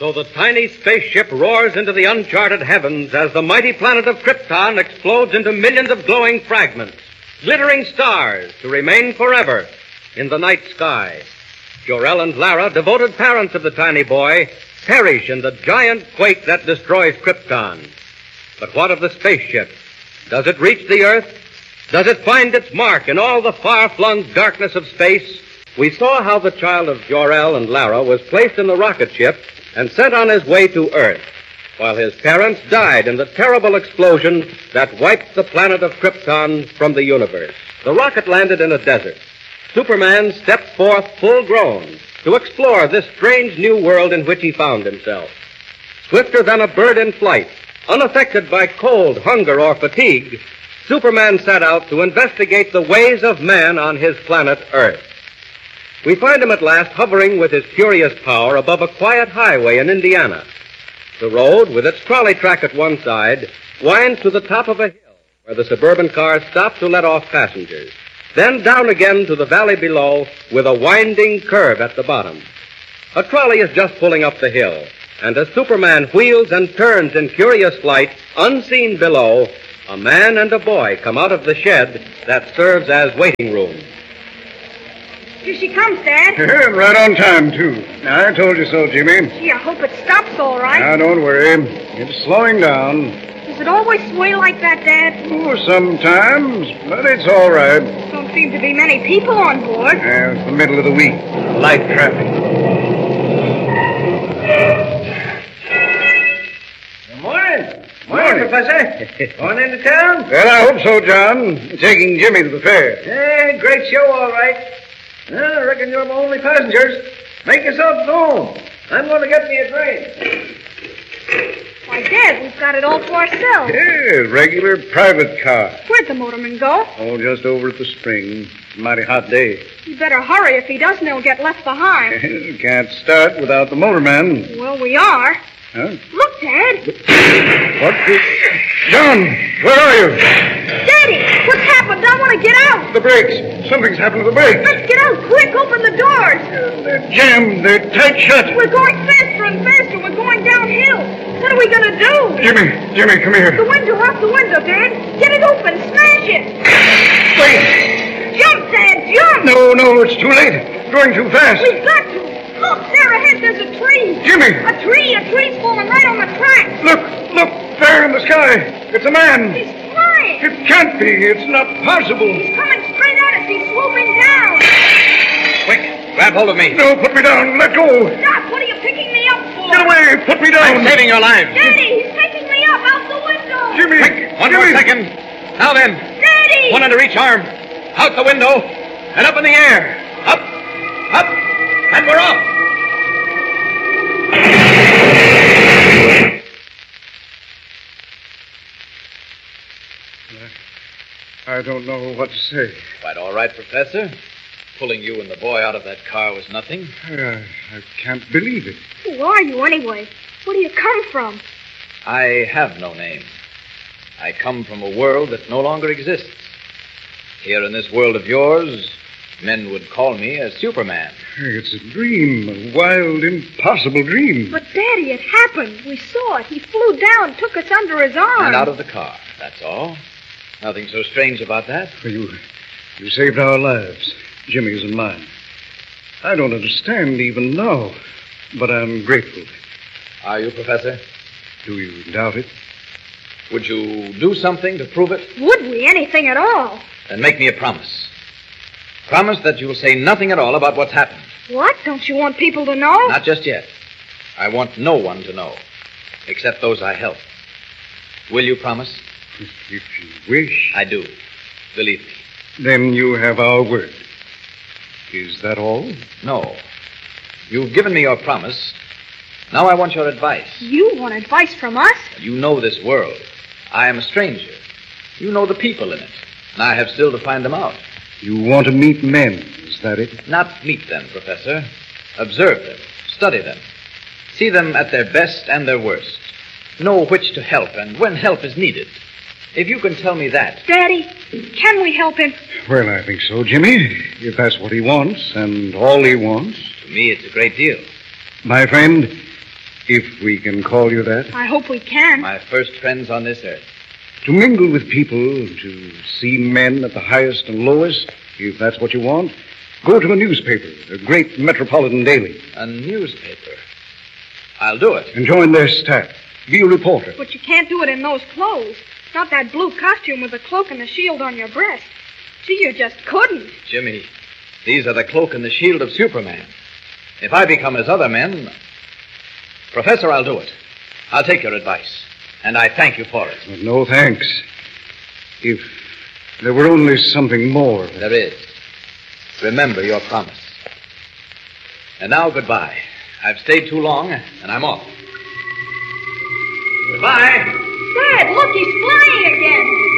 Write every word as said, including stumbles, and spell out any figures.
So the tiny spaceship roars into the uncharted heavens as the mighty planet of Krypton explodes into millions of glowing fragments, glittering stars to remain forever in the night sky. Jor-El and Lara, devoted parents of the tiny boy, perish in the giant quake that destroys Krypton. But what of the spaceship? Does it reach the Earth? Does it find its mark in all the far-flung darkness of space? We saw how the child of Jor-El and Lara was placed in the rocket ship and sent on his way to Earth, while his parents died in the terrible explosion that wiped the planet of Krypton from the universe. The rocket landed in a desert. Superman stepped forth full grown to explore this strange new world in which he found himself. Swifter than a bird in flight, unaffected by cold, hunger, or fatigue, Superman set out to investigate the ways of man on his planet Earth. We find him at last hovering with his curious power above a quiet highway in Indiana. The road, with its trolley track at one side, winds to the top of a hill where the suburban cars stop to let off passengers. Then down again to the valley below with a winding curve at the bottom. A trolley is just pulling up the hill, and as Superman wheels and turns in curious flight, unseen below, a man and a boy come out of the shed that serves as waiting room. Here she comes, Dad. Right on time, too. I told you so, Jimmy. Gee, I hope it stops all right. Now, don't worry. It's slowing down. Does it always sway like that, Dad? Oh, sometimes, but it's all right. Don't seem to be many people on board. Yeah, it's the middle of the week. Light traffic. Good morning. Morning, Professor. Going into town? Well, I hope so, John. Taking Jimmy to the fair. Yeah, great show, all right. Well, I reckon you're my only passengers. Make yourself at home. I'm going to get me a drink. Why, Dad, we've got it all to ourselves. Yeah, regular private car. Where'd the motorman go? Oh, just over at the spring. Mighty hot day. You better hurry. If he doesn't, he'll get left behind. Can't start without the motorman. Well, we are. Huh? Look, Dad. What the... John, where are you? Daddy, what's happened? I want to get out. The brakes. Something's happened to the brakes. Let's get out quick. Open the doors. They're jammed. They're tight shut. We're going faster and faster. We're going downhill. What are we going to do? Jimmy, Jimmy, come here. The window, out the window, Dad. Get it open. Smash it. Wait. Jump, Dad, jump. No, no, it's too late. Going too fast. We've got to. Look, there ahead, there's a tree. Jimmy. A tree. A tree's falling right on the track. Look, look, there in the sky. It's a man. He's flying. It can't be. It's not possible. He's coming straight at us. He's swooping down. Quick, grab hold of me. No, put me down. Let go. Stop. What are you picking me up for? Get away. Put me down. I'm saving your lives. Daddy, he's taking me up out the window. Jimmy. Quick, one Jimmy. more second. Now then, Daddy. one under each arm. Out the window and up in the air. Up, up, and we're off. I don't know what to say. Quite all right, Professor. Pulling you and the boy out of that car was nothing. I, I can't believe it. Who are you, anyway? Where do you come from? I have no name. I come from a world that no longer exists. Here in this world of yours, men would call me a Superman. It's a dream, a wild, impossible dream. But, Daddy, it happened. We saw it. He flew down, took us under his arm. And out of the car, that's all. Nothing so strange about that. You, you saved our lives, Jimmy's and mine. I don't understand even now, but I'm grateful. Are you, Professor? Do you doubt it? Would you do something to prove it? Would we? Anything at all? Then make me a promise. Promise that you'll say nothing at all about what's happened. What? Don't you want people to know? Not just yet. I want no one to know, except those I help. Will you promise? If you wish. I do. Believe me. Then you have our word. Is that all? No. You've given me your promise. Now I want your advice. You want advice from us? You know this world. I am a stranger. You know the people in it, and I have still to find them out. You want to meet men, is that it? Not meet them, Professor. Observe them. Study them. See them at their best and their worst. Know which to help and when help is needed. If you can tell me that... Daddy, can we help him? Well, I think so, Jimmy. If that's what he wants, and all he wants. To me, it's a great deal. My friend, if we can call you that. I hope we can. My first friends on this earth. To mingle with people, to see men at the highest and lowest, if that's what you want, go to a newspaper, a great metropolitan daily. A newspaper. I'll do it. And join their staff. Be a reporter. But you can't do it in those clothes. Not that blue costume with the cloak and the shield on your breast. Gee, you just couldn't. Jimmy, these are the cloak and the shield of Superman. If I become as other men... Professor, I'll do it. I'll take your advice. And I thank you for it. Well, no thanks. If there were only something more. There is. Remember your promise. And now, goodbye. I've stayed too long, and I'm off. Goodbye. Dad, look, he's flying again.